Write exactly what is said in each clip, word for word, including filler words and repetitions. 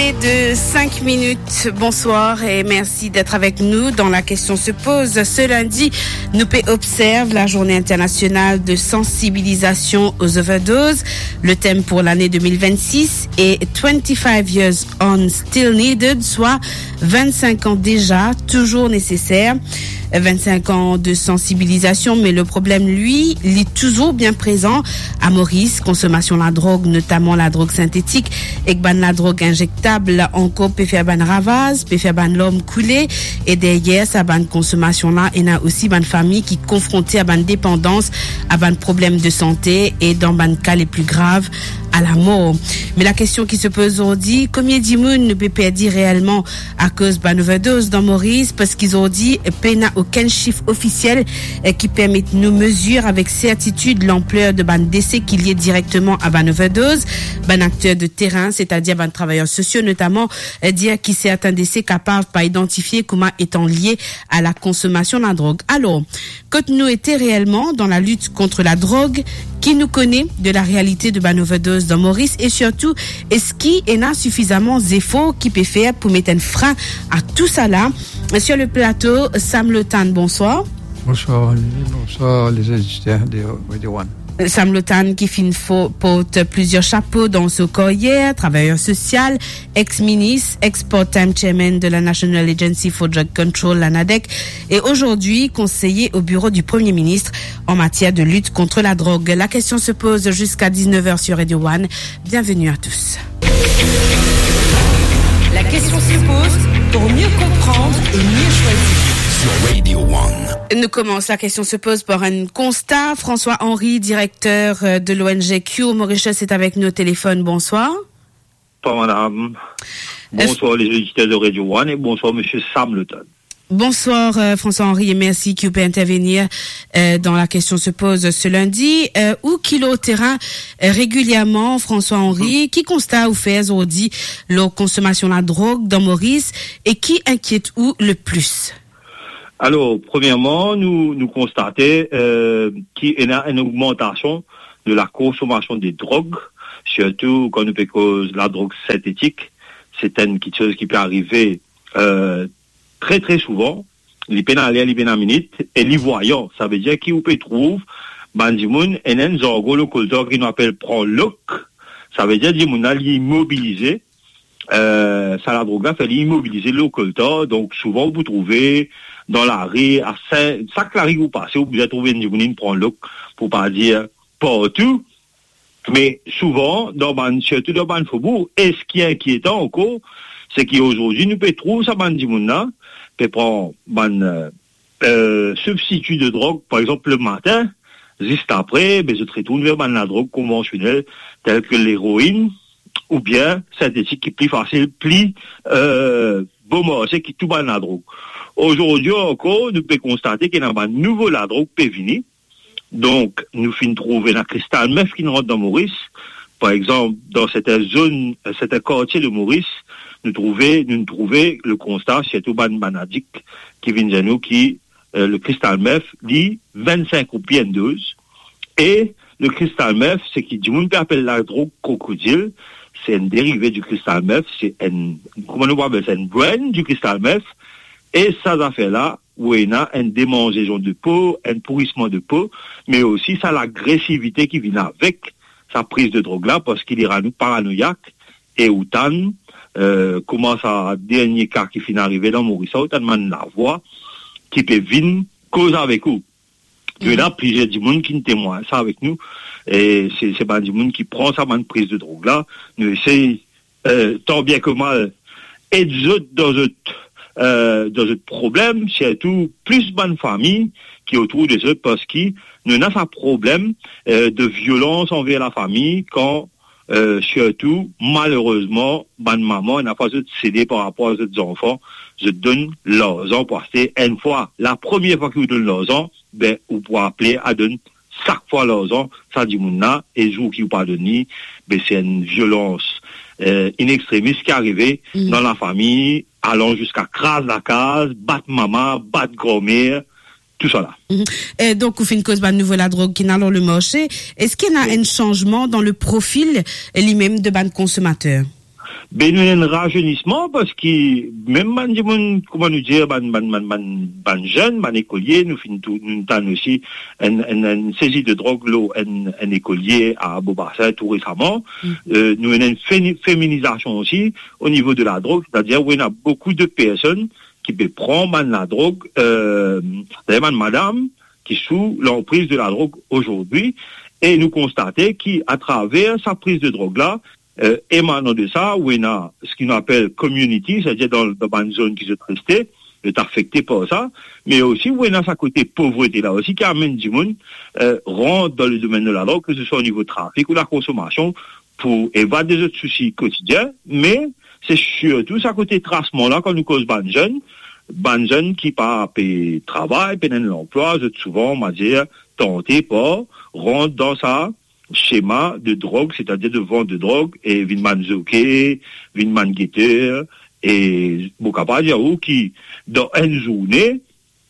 passé de cinq minutes. Bonsoir et merci d'être avec nous. Dans la question se pose, ce lundi, nous observe la journée internationale de sensibilisation aux overdoses. Le thème pour l'année deux mille vingt-six est vingt-cinq years on still needed, soit vingt-cinq ans déjà, toujours nécessaire. vingt-cinq ans de sensibilisation, mais le problème, lui, il est toujours bien présent à Maurice. Consommation de la drogue, notamment la drogue synthétique, et que la drogue injectable, encore peut faire ban ravage, peut faire ban l'homme coulé, et derrière, ça ban consommation-là, il y a aussi ban famille qui confrontée à ban dépendance, à ban problème de santé, et dans ban cas les plus graves, à la mort. Mais la question qui se pose aujourd'hui, combien d'immunes ne peut perdre réellement à cause ban overdose dans Maurice, parce qu'ils ont dit, peine aucun chiffre officiel eh, qui permet de nous mesurer avec certitude l'ampleur de ban décès qui lié directement à ban overdose. Ban acteurs de terrain, c'est-à-dire ban travailleurs sociaux notamment, eh, dire qui certains décès capables pas identifier comment étant liés à la consommation de la drogue. Alors, quand nous étions réellement dans la lutte contre la drogue, qui nous connaît de la réalité de ban overdose dans Maurice et surtout, est-ce qu'il y a suffisamment d'efforts qui peut faire pour mettre un frein à tout ça là? Sur le plateau, Sam Lotan, bonsoir. Bonsoir, bonsoir les auditeurs de Radio One. Sam Lotan qui fin porte plusieurs chapeaux dans ce carrière, travailleur social, ex-ministre, ex-part-time chairman de la National Agency for Drug Control, la NADEC, et aujourd'hui conseiller au bureau du Premier ministre en matière de lutte contre la drogue. La question se pose jusqu'à dix-neuf heures sur Radio One. Bienvenue à tous. La question se pose pour mieux comprendre et mieux choisir. Sur Radio One. Nous commençons, la question se pose par un constat. François Henry, directeur de l'O N G Cure Mauritius, est avec nous au téléphone. Bonsoir. Bonsoir madame. Bonsoir les auditeurs de Radio One et bonsoir monsieur Sam Lotan. Bonsoir euh, François-Henri et merci qui peut intervenir euh, dans la question se pose ce lundi. Euh, où qu'il au terrain euh, régulièrement, François-Henri, mmh. qui constate ou fait aujourd'hui leur consommation de la drogue dans Maurice et qui inquiète où le plus? Alors, premièrement, nous nous constatons euh, qu'il y a une augmentation de la consommation des drogues, surtout quand nous cause la drogue synthétique. C'est une chose qui peut arriver euh, très très souvent, les pénaliers, les pénaminite, et les voyants. Ça veut dire qu'ils peut trouver, bandimoun, et un zorgo, le culteur qui nous appelle prend look. Ça veut dire, qu'ils a immobilisé, euh, ça la drogue, fait immobiliser le culteur. Donc, souvent, vous trouvez, dans la rue, à cinq, ça que la rue vous passez, vous avez trouvé une dimounine prend look, pour pas dire partout. Mais souvent, dans ban, surtout dans ban faubourg, et ce qui est inquiétant encore, c'est qu'aujourd'hui, nous pouvons trouver ça ban dimouna, peut prendre ban, euh, euh, substitut de drogue, par exemple, le matin, juste après, ben, je te retourne vers ban la drogue conventionnelle, telle que l'héroïne, ou bien synthétique qui est plus facile, plus, euh, bon, c'est qui tout ban la drogue. Aujourd'hui encore, nous pouvons constater qu'il y a un nouveau la drogue peut venir. Donc, nous finissons trouver la cristal meuf qui nous rentre dans Maurice. Par exemple, dans cette zone, cet quartier de Maurice, nous trouvons, nous trouvons le constat, c'est tout ban banadik qui vient de nous, qui, euh, le cristal meuf, dit vingt-cinq ou bien dose. Et le cristal meuf, c'est qui du monde appelle la drogue crocodile. C'est un dérivé du cristal meuf. C'est un, comment nous appelle, c'est un brand du cristal meuf. Et ça, ça fait là, où il y a une démangeaison de peau, un pourrissement de peau, mais aussi ça l'agressivité qui vient avec sa prise de drogue là, parce qu'il est rendu paranoïaque, et autant, euh, comment ça, dernier cas qui finit d'arriver dans Maurice, autant de la voix, qui peut venir cause avec vous. Il y a plusieurs du monde qui nous témoignent ça avec nous, et c'est, c'est pas du monde qui prend sa bonne prise de drogue là, nous essayons, euh, tant bien que mal, et d'autres dans d'autres, Euh, dans ce problème, surtout plus bonne famille qui est autour des autres parce qu'ils n'ont pas un problème euh, de violence envers la famille quand euh, surtout malheureusement bonne maman n'a pas de céder par rapport aux autres enfants. Je donne l'argent parce que une fois la première fois que vous donnez l'argent, ben vous pouvez appeler à donner chaque fois l'argent, ça dit mouna et jour qui vous pas donné, ben c'est une violence euh, in extremis qui est arrivée mmh. dans la famille. Allant jusqu'à craser la case, battre maman, battre grand-mère, tout ça là. Mm-hmm. Et donc, vous faites une cause de nouveau la drogue qui n'a alors le marché. Est-ce qu'il y a oui. un changement dans le profil lui-même de ban consommateur? Ben, nous avons un rajeunissement parce que, même, man, comment nous dire, ban, ban, ban, ban, ban jeune, ban écolier, nous finissons tout, nous avons aussi une, une, une saisie de drogue, là, un, un écolier à Beaubassin tout récemment. Mm. Euh, nous avons une fé- féminisation aussi au niveau de la drogue, c'est-à-dire où il y a beaucoup de personnes qui peuvent prendre man, la drogue, euh, man, madame, qui sous l'emprise de la drogue aujourd'hui, et nous constatons qu'à travers sa prise de drogue-là, Euh, émanant de ça, où il y a ce qu'on appelle community, c'est-à-dire dans, dans une zone qui se triste, est affecté par ça, mais aussi où il y a sa côté pauvreté là aussi, qui amène du monde, euh, rentre dans le domaine de la drogue, que ce soit au niveau trafic ou la consommation, pour évader des autres soucis quotidiens, mais c'est surtout ça côté tracement là, quand nous cause ban jeunes, ban jeunes qui pas payer travail, payer l'emploi, souvent, on va dire, tenté par, rentre dans ça, schéma de drogue, c'est-à-dire de vente de drogue, et Vinman Zoké, Vinman Guetteur, et Bokapa Diaou, qui, dans une journée,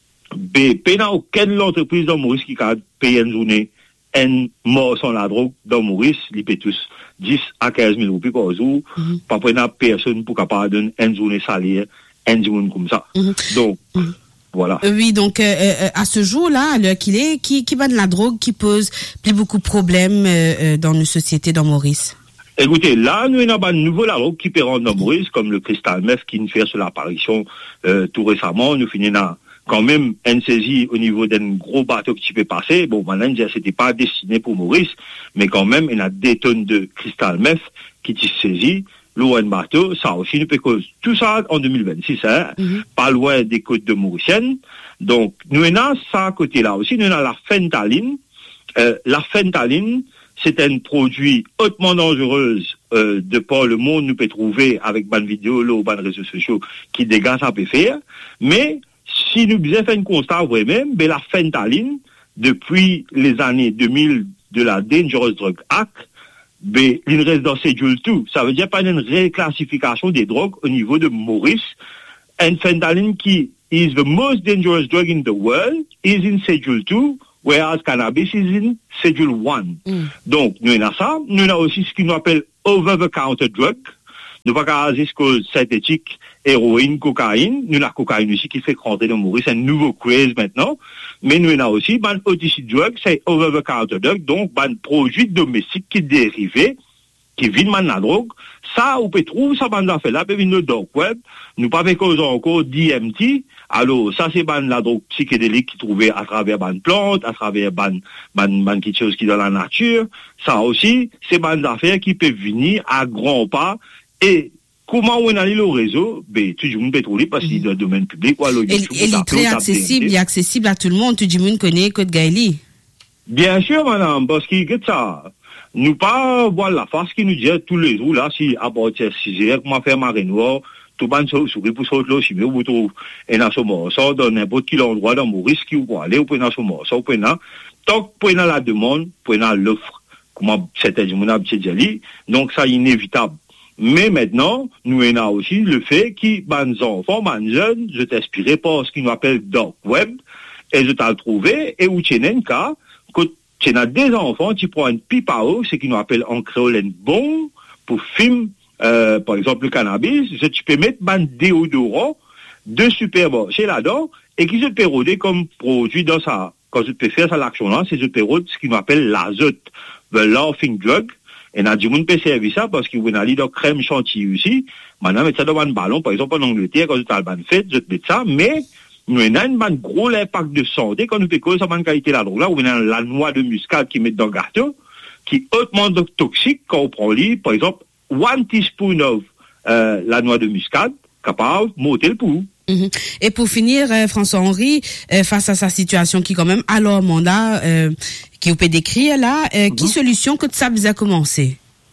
ben, n'a aucune entreprise dans Maurice qui a payé une journée, un mort sans la drogue dans Maurice, il paye tous dix à quinze mille roupies par jour, mm-hmm. pas prendre personne pour capable donner une journée salaire, un journée comme ça. Mm-hmm. Donc, mm-hmm. Voilà. Oui, donc euh, euh, à ce jour-là, à l'heure qu'il est, qui qui bat de la drogue, qui pose plus beaucoup de problèmes euh, dans nos sociétés dans Maurice. Écoutez, là, nous avons un nouveau la drogue qui peut rendre dans Maurice, comme le cristal meth qui nous fait sur l'apparition euh, tout récemment. Nous finissons quand même une saisie au niveau d'un gros bateau qui peut passer. Bon, maintenant, c'était pas destiné pour Maurice, mais quand même, il y a des tonnes de cristal meth qui sont saisies. L'eau un bateau, ça aussi nous peut cause. Tout ça en deux mille vingt-six, hein, mm-hmm. Pas loin des côtes de Mauricienne. Donc, nous avons ça à côté là aussi, nous avons la fentanyl. Euh, la fentanyl, c'est un produit hautement dangereux euh, de par le monde, nous peut trouver avec bonne vidéo, là, bonnes réseaux sociaux, qui dégagent ça peut faire. Mais, si nous faisons faire un constat vraiment, ben la fentanyl, depuis les années deux mille de la Dangerous Drug Act, ben, il reste dans Schedule deux. Ça veut dire pas une réclassification des drogues au niveau de Maurice. And fentanyl qui is the most dangerous drug in the world is in Schedule two, whereas cannabis is in Schedule one. Mm. Donc, nous avons ça. Nous avons aussi ce qu'on appelle over-the-counter drug. Nous avons pas qu'à synthétique, héroïne, cocaïne. Nous avons la cocaïne aussi qui fait rentrer dans Maurice. C'est un nouveau craze maintenant. Mais nous avons aussi, ban illicit drug, c'est over-the-counter drug, donc ban produit domestique qui dérivé, qui vient de la drogue. Ça, on peut trouver ça, ban d'affaires là, peut venir le dark web. Nous pas fait cause encore D M T. Alors, ça, c'est ban la drogue psychédélique qui trouvait à travers ban plante, à travers ban, ban, ban quelque chose qui est dans la nature. Ça aussi, c'est ban d'affaires qui peut venir à grands pas et comment on a le réseau, ben, tout le monde peut trouver parce qu'il est dans le domaine public. Ou alors, et il est très accessible, il est accessible à tout le monde, tout le monde connaît Côte Gaëli. Bien sûr, madame, parce qu'il y a ça. Nous pas voir la face qui nous dit tous les jours, là, si à partir de six heures, comment faire marée noire, tout le monde sourit pour sauter là, si vous trouvez un assommeur, ça, dans n'importe quel endroit dans Maurice, qui vous pouvez aller, vous pouvez un assommeur, ça, vous pouvez un, tant que vous pouvez la demande, vous pouvez l'offre, comment c'était du monde, donc ça, inévitable. Mais maintenant, nous avons aussi le fait que, les enfants, les jeunes, je t'inspirais par ce qu'ils nous appellent dark web, et je t'ai trouvé, et où tu as un cas, quand tu as des enfants, tu prends une pipe à eau, ce qu'ils nous appellent en créole un bon, pour film, euh, par exemple, le cannabis, tu peux mettre un déodorant de supermarché là-dedans, et qui se peut rôder comme produit dans ça. Quand je peux faire ça, l'action-là, c'est je peux rôder ce qu'ils nous appellent l'azote, the laughing drug. Et n'a du monde peut servir ça parce qu'il y a dans crème chantilly aussi. Maintenant, mettre ça dans un ballon, par exemple, en Angleterre, quand tu as le fête, je te mets ça, mais nous avons un gros impact de santé quand nous faisons ça, bonne qualité la drogue là, où on a la noix de muscade qui met dans le gâteau, qui est hautement toxique quand on prend l'île, par exemple, one teaspoon of euh, la noix de muscade, capable de monter le pouls. Mm-hmm. Et pour finir, euh, François-Henri, euh, face à sa situation qui quand même alarmante là, euh, qui vous peut décrire là, euh, mm-hmm. Qui solution que ça vous a commencé?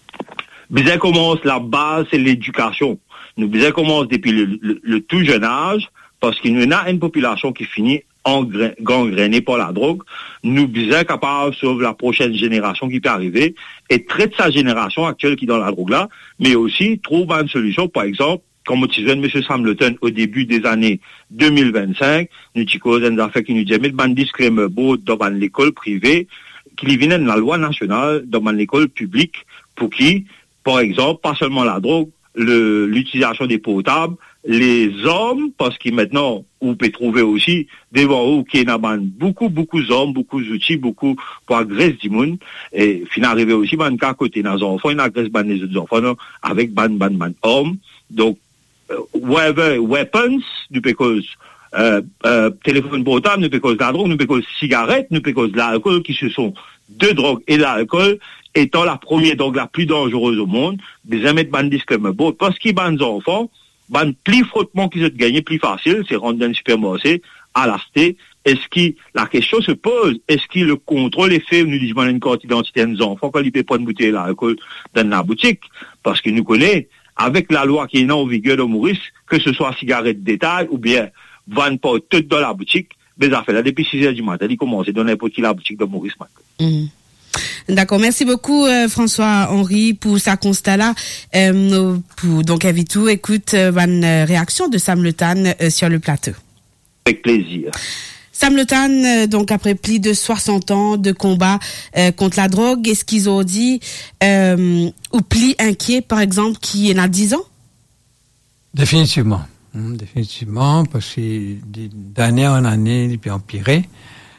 Bien commence la base, c'est l'éducation. Nous bien commence depuis le, le, le tout jeune âge, parce qu'il y a une population qui finit gangrénée par la drogue. Nous bien capables de sauver la prochaine génération qui peut arriver et traite sa génération actuelle qui est dans la drogue là, mais aussi trouve une solution, par exemple. Comme tu disais, M. Samleton, au début des années deux mille vingt-cinq, nous avons des affaires qui nous disent, mais un disclaimer beau dans l'école privée, qui vient de la loi nationale dans l'école publique, pour qui, par exemple, pas seulement la drogue, le, l'utilisation des potables, les hommes, parce que maintenant, vous pouvez trouver aussi devant vous qui a beaucoup, beaucoup d'hommes, beaucoup d'outils, beaucoup pour agresser du monde. Et finalement, arriver aussi, ben, qu'à côté des enfants, ils agressent ben, les autres enfants, non, avec ban, ban, ban, hommes. Donc, euh, whatever, weapons, nous peut cause, euh, euh, téléphone portable, nous peut cause la drogue, nous peut cause cigarette, nous peut cause l'alcool, qui se sont deux drogues et l'alcool, étant la première drogue la plus dangereuse au monde, des amis de bandits comme bon, parce qu'ils bandent les enfants, ban plus frottement qu'ils ont gagné, plus facile, c'est rendre dans le supermarché, à l'acheter. Est-ce que, la question se pose, est-ce que le contrôle est fait, nous disons, une carte d'identité des enfants quand ils ne peuvent pas bouteille d'alcool dans la boutique? Parce que nous connaissons, avec la loi qui est en vigueur de Maurice, que ce soit cigarette de détail ou bien, vendent pas tout dans la boutique, mais ça fait là, depuis six heures du matin, ils commencent à donner n'importe qui la boutique de Maurice maintenant. Mmh. D'accord, merci beaucoup euh, François-Henri pour sa constat-là. Euh, pour, donc, Avitou, écoute euh, une réaction de Sam Le Tan euh, sur le plateau. Avec plaisir. Sam Le Tan, euh, donc après plus de soixante ans de combat euh, contre la drogue, est-ce qu'ils ont dit euh, ou pli inquiet, par exemple, qui en a dix ans? Définitivement. Hum, définitivement, parce que d'année en année, il peut empirer.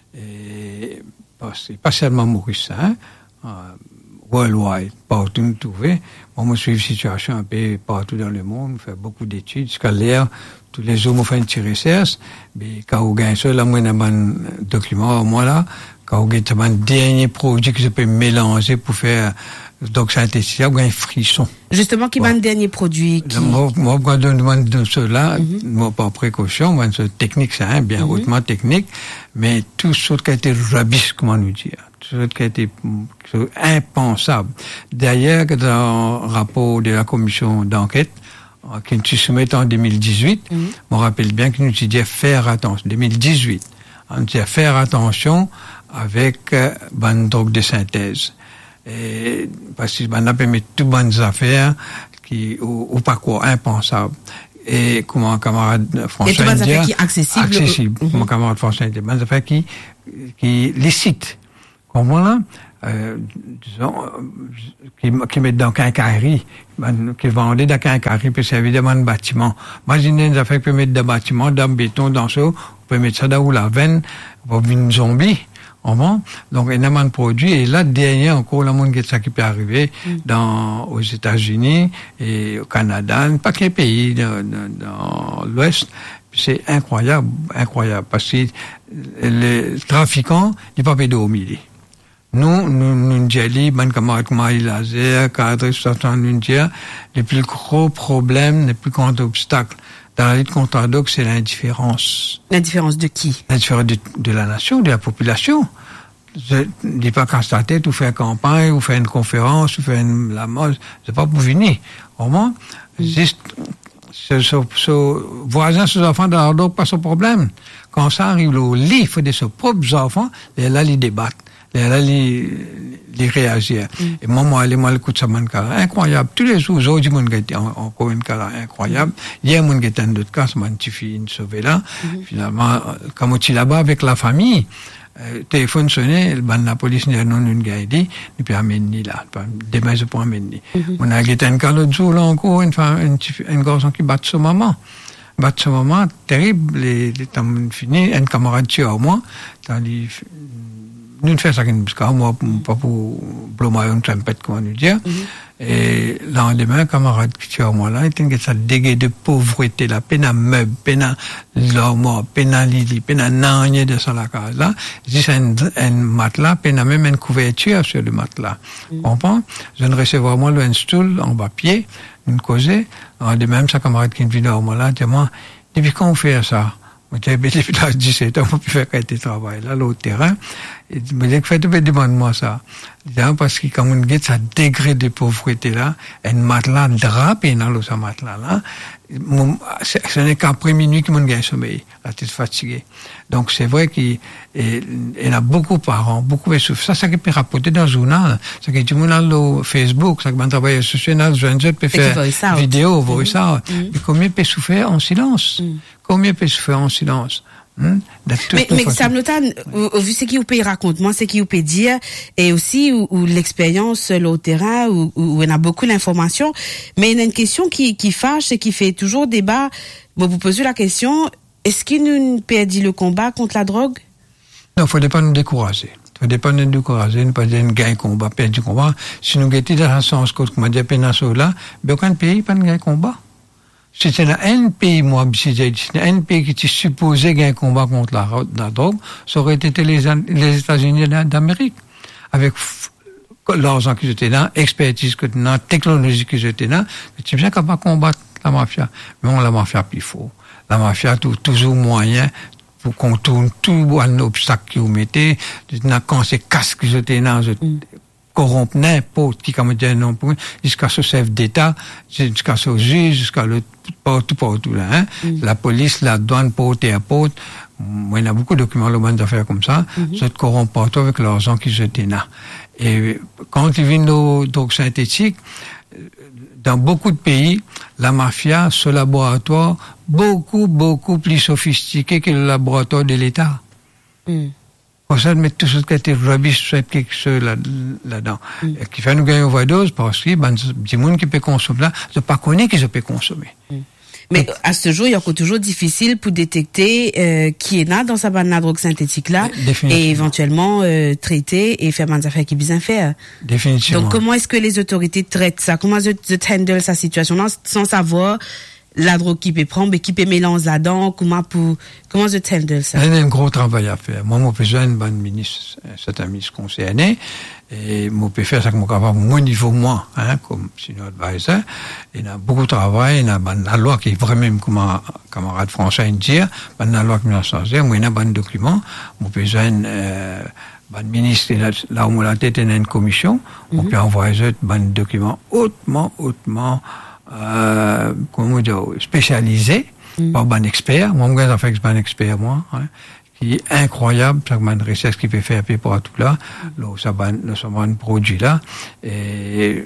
Et c'est pas seulement Maurice, hein, euh, worldwide, partout nous trouver. Moi, moi, je suis une situation un peu partout dans le monde, je fais beaucoup d'études scolaires, tous les jours, je fais une tirée recherche, mais quand on gagne ça, là, moi, j'ai un document, moi, là, quand on gagne un dernier produit que je peux mélanger pour faire, donc, synthétique, on gagne un frisson. Justement, qui va un dernier produit qui... Moi, moi, quand on demande de cela, mm-hmm. moi, par précaution, moi, c'est technique, c'est hein, bien mm-hmm. hautement technique, mais tout ce qui a été rubbish, comment nous dire, tout ce qui a été impensable. D'ailleurs, dans le rapport de la commission d'enquête, qui nous soumet en deux mille dix-huit, mm-hmm. on rappelle bien que nous disait faire attention, deux mille dix-huit, on disait faire attention avec, euh, bonne drogue de synthèse. Et, parce qu'on a permis toutes bonnes affaires qui, ou, ou pas quoi, impensables. Et comment un camarade François Indien. Et toutes bonnes affaires qui accessibles. Accessibles. Mm-hmm. Mon camarade François Indien. Bonnes affaires qui, qui licites. Comment là? Euh, disons, qui, qui mettent dans quincaillerie, qui vendaient dans quincaillerie, puis c'est évidemment un bâtiment. Imaginez des affaires qui peuvent mettre dans béton, dans béton, dans ça, on peut mettre ça dans la veine, pour une zombie. Donc, énormément de produits. Et là, derrière, encore, le monde qui peut arriver mm. dans, aux États-Unis et au Canada, pas que les pays dans, dans, dans l'Ouest. C'est incroyable, incroyable. Parce que les trafiquants, ils ne peuvent pas dormir. Nous, nous, nous, nous, ben, comme Marie Laser, cadre, soixante, nous, dire, les plus gros problèmes, les plus grands obstacles dans la lutte contre la drogue, c'est l'indifférence. L'indifférence de qui? L'indifférence de, de la nation, de la population. Je ne dis pas constater, ou faire campagne, ou faire une conférence, ou faire une, la mode, c'est pas pour venir. Au moins, mm. juste, ce, ce, ce voisin, ses enfants dans la drogue, pas son problème. Quand ça arrive au lit, il faut de ses propres enfants, et là, ils débattent. Et là, ils, ils réagissent. Mm. Et moi, moi, moi, le coup de ça, mon cas, incroyable. Tous les jours, aujourd'hui, mon gars, encore une cas incroyable. Hier, mon gars, un autre cas, mon petit fille, une sauvée là. Mm-hmm. Finalement, quand on est là-bas avec la famille, euh, téléphone sonnait, ben, la police n'a non, une gars, dit, et puis, amener là. Demain, je peux amener. On a guetté un cas l'autre jour, là, encore, une femme, une, une garçon qui bat son maman. Bat son maman, terrible, les, les temps finis, un camarade tué au moins, dans les, nous ne faisons ça qu'une biscuit, moi, pas pour blâmer une trompette, comment nous dire. Mm-hmm. Et le lendemain, camarade qui tient au moins là, il y a cette dégueu de pauvreté, là, peine à meuble, peine à l'homme, peine à lili, peine à nagne de ça la case là. C'est un, un matelas, peine à même une couverture sur le matelas. Mm-hmm. Comprends? Je ne recevais moi un stool en bas pied, une causée. De même, sa camarade qui vient au moins là, dit moi, depuis quand on fait ça? Moi, j'avais depuis l'âge de dix-sept ans, on peut faire qualité de travail, là, l'autre terrain. Et je me dis que fait, demande-moi ça. Parce que quand on dit ça degré de pauvreté là, un matelas drapé dans le matelas là, ce n'est qu'après minuit que mon gagne sommeil, la tête fatiguée. Donc c'est vrai qu'il y a beaucoup de parents, beaucoup de souffrent. Ça, ça qui peut rapporter dans le journal. Ça qui est du journal au Facebook, ça qui va travailler sur le journal, je peux faire vidéo, voice out. Mais combien peut souffrir en silence? Mm. Combien peut souffrir en silence? Hmm? Mais, mais Sam Lotan, au vu ce qui vous peut raconter, moi, ce qui vous peut dire, et aussi où, où l'expérience là, au terrain, où, où on a beaucoup d'informations, mais il y a une question qui, qui fâche et qui fait toujours débat. Bon, vous posez la question, est-ce qu'il nous perdit le combat contre la drogue? Non, il ne faut pas nous décourager. Il ne faut pas nous décourager, ne pas dire une gagne combat, perdre du combat. Si nous guettons dans un sens, comme on dit, là, ben, aucun pays pas de gagne combat. Si c'est un pays, moi, si c'est un pays qui était supposé gagner un combat contre la, la drogue, ça aurait été les, les États-Unis d'Amérique. Avec l'argent qu'ils étaient là, expertise qu'ils étaient là, technologie qu'ils étaient là, c'est bien capable de combattre la mafia. Mais on, la mafia, puis il faut. La mafia a toujours moyen pour contourner tout un obstacle qu'ils mettaient. Quand c'est casse qu'ils étaient là, corrompre n'importe qui, comme dire non pour jusqu'à ce chef d'État, jusqu'à ce juge, jusqu'à le partout, partout là, hein. Mm. La police, la douane, porte et à porte. Il y a beaucoup de documents, le monde d'affaires comme ça, mm-hmm. Se corrompent partout avec l'argent qu'ils étaient là. Et quand ils viennent aux drogues synthétiques, dans beaucoup de pays, la mafia, ce laboratoire, beaucoup, beaucoup plus sophistiqué que le laboratoire de l'État. Mm. Pour ça, de mettre tout ce qui a été rubbish, quelque chose là, là-dedans. Mm. Et qui fait nous gagner une overdose parce que, ben, des gens qui peuvent consommer là, je ne pas connaître qu'ils peuvent consommer. Mm. Mais donc, à ce jour, il y a encore toujours difficile pour détecter, euh, qui est là dans sa bande de drogue synthétique là. Et éventuellement, euh, traiter et faire des affaires qui bien faire. Définitivement. Donc, comment est-ce que les autorités traitent ça? Comment ils handle sa situation là, sans savoir la drogue qui peut prendre, mais qui peut mélanger là-dedans, comment pour, comment je handle ça? Il y a un gros travail à faire. Moi, moi, je suis un bon ministre, c'est un ministre concerné, et moi, je peux faire ça comme capable, mon niveau, moi, hein, comme senior advisor. Il y a beaucoup de travail, il y a une loi qui est vraiment, comme un camarade français dit, une loi qui m'a changé, moi, il y a un bon document, moi, je suis un, euh, bon ministre, là où la tête, il y a une commission, on peut envoyer un bon document hautement, hautement, Euh, comment dire, spécialisé mm. par un expert. Moi, je suis fait un expert, moi, hein, qui est incroyable, chaque man de recherche qui peut faire pour tout là, mm. là, ça va, là, ça va un produit là, et,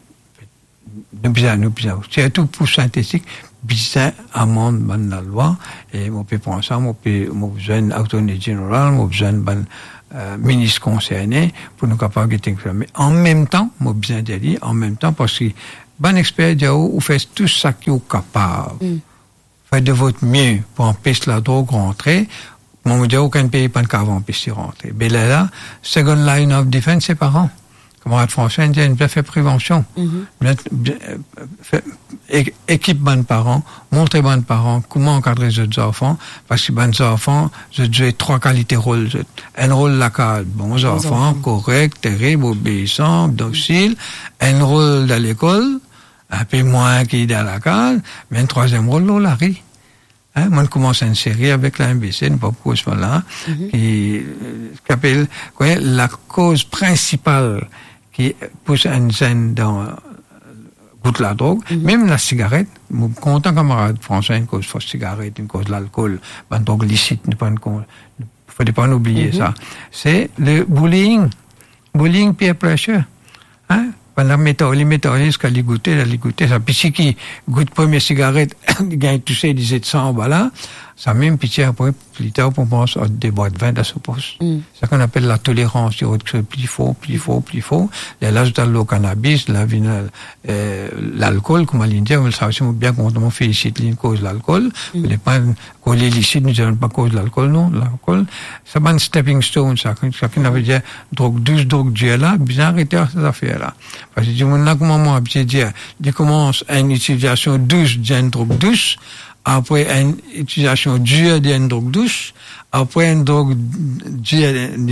nous besoin, nous besoin, surtout pour synthétique, besoin amende, ban la loi, et, on peut prendre ça, on peut, on besoin d'autorité générale, on besoin d'un, Euh, ministre concerné pour nous capables de faire. Mais en même temps, moi besoin de dire, en même temps, parce que bon expert dit, vous faites tout ça qui est capable. Mm. Faites de votre mieux pour empêcher la drogue rentrer. Moi, je dis, aucun pays pas qu'avant empêcher rentrer. Mais là, là, second line of defense, c'est parents. Camarade français, il a fait prévention. Mm-hmm. Fait, équipe bonnes parents, montrer bonnes parents, comment encadrer les autres enfants, parce que bonnes enfants, je dis trois qualités rôle. Un rôle local, bons enfants, enfants, correct, terrible, obéissant, docile. Un rôle dans l'école, un peu moins qu'il dans la case, mais un troisième rôle, là, la rie. Hein, moi, je commence une série avec la M B C, pas pour ce moment-là, mm-hmm. qui, qui appelle, quoi, la cause principale qui pousse une scène dans euh, goûte la drogue, mm-hmm. même la cigarette, mon content camarade français, une cause fausse cigarette, une cause de l'alcool, une drogue licite, ne pas ne faut pas oublier mm-hmm. ça. C'est le bullying, bullying peer pressure, hein? La méthode, les méthodes, jusqu'à les goûter, les goûter, ça, puis si qui goûte première cigarette, il gagne tout ça, il disait de cent, voilà, ça même pitié après, plus tard, on pense à des boîtes de vin dans ce poste. Mm. C'est ça qu'on appelle la tolérance, il y a autre chose, plus faux, plus faux, plus faux. Il y a l'ajout le cannabis, la vinyle, euh, l'alcool, comme elle dit, on le sait aussi bien quand on félicite une cause de l'alcool, mm. mais pas, quand l'illicite, nous disons pas cause de l'alcool, non, l'alcool. C'est pas un stepping stone, ça, ça qu'on avait dit, drogue douce, drogue dure là, bien arrêter ces affaires-là. Parce que, du moment là, comment moi, je dire, il commence une utilisation douce d'une drogue douce, après une utilisation dure d'une drogue douce, après une drogue dure, une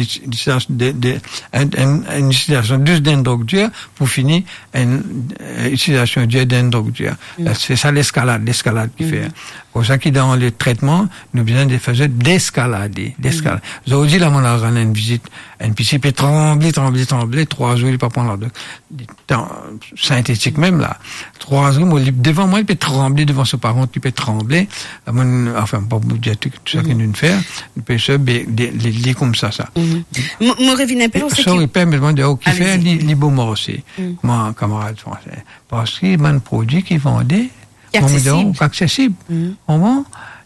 utilisation douce d'une drogue dure, pour finir une utilisation dure d'une drogue dure. Mm. C'est ça l'escalade, l'escalade qui mm. fait. Pour ça qui dans le traitement, nous besoin de faire d'escalader, d'escalader. Mm. Aujourd'hui, là, on a rendu une visite, une piscine peut trembler, trembler, trembler, trois jours, il peut prendre la temps synthétique même, là. Trois jours, moi, devant moi, il peut trembler, devant ses parents, il peut trembler. Enfin, pas vous dire tout ça qu'il nous fait, il peut se, les comme ça, ça. Moi, reviens un peu, c'est ça, il peut me demander, oh, qui fait, les beaux morceaux. Moi, camarade français. Parce qu'il y a un produit qui vendait, accessible. accessible. Mm. Au moins,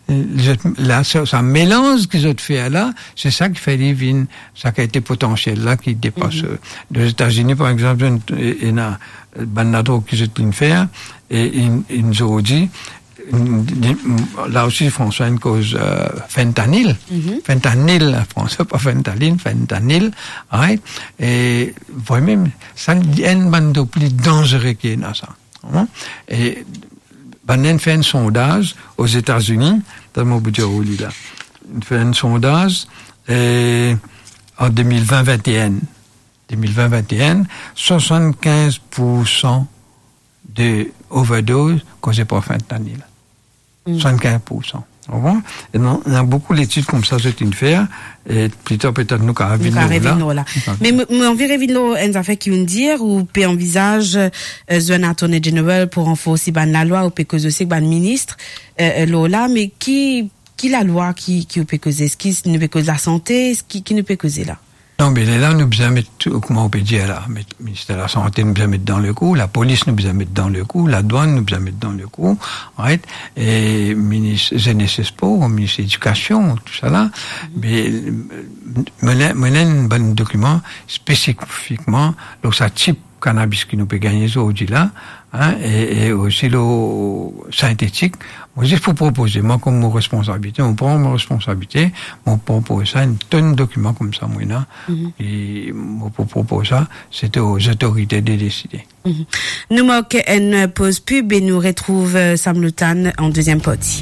là, ça, ça mélange qu'ils ont fait là, c'est ça qui fait les vignes, ça qui a été potentiel là, qui dépasse. Mm-hmm. Les États-Unis, par exemple, il y a un drogue qu'ils ont fait, et ils nous ont dit, là aussi, François, une cause euh, fentanyl. Mm-hmm. Fentanyl, François, pas fentanyl, fentanyl. Right? Et vous-même, ça y a une bande de plus dangereux qui est dans ça. Hein? Et Banen fait un sondage aux États-Unis, dans mon budget là. Il fait un sondage et en deux mille vingt vingt et un, deux mille vingt vingt et un, soixante-quinze pour cent de overdose causées par fentanyl. Mm. soixante-quinze pour cent. Et non, il y a beaucoup d'études comme ça, c'est une faire, et plus tard, peut-être, nous, qu'à revenir là. là. Mais, mais, on va revenir là, une affaire qui veut dire, ou peut envisage, euh, un attorney general pour renforcer, ban la loi, ou peut causer aussi, ban ministre, euh, là, mais qui, qui la loi, qui, qui peut causer? Est-ce qui ne peut causer la santé? Est-ce qui, qui ne peut causer là? Non, mais là, nous besoin mettre, comment on peut dire là, le ministère de la Santé nous besoin mettre dans le coup, la police nous besoin mettre dans le coup, la douane nous besoin mettre dans le coup, right? Et ministre Jeunesse et Sport, ministre de l'Éducation, tout ça là. Mais, mener un bon document spécifiquement, donc ça type cannabis qui nous peut gagner aujourd'hui là, hein, et, et aussi le synthétique. Moi, il faut proposer, moi, comme mon responsabilité, on prend mon responsabilité, on propose ça, une tonne de documents comme ça, moi, là, mm-hmm. et moi, pour proposer ça, c'était aux autorités de décider. Mm-hmm. Nous manquons une pause pub et nous retrouve Sam Lutan en deuxième partie.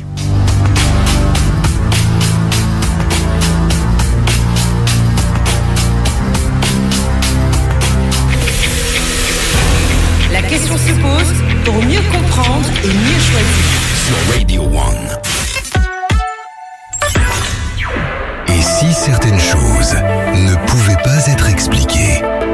La question se pose pour mieux comprendre et mieux choisir. Sur Radio One. Et si certaines choses ne pouvaient pas être expliquées?